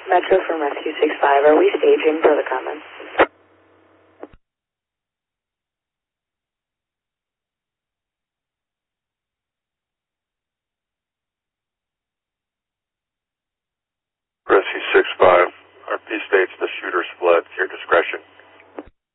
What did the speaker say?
Metro from Rescue 65. Are we staging for the comments? Rescue 65, RP states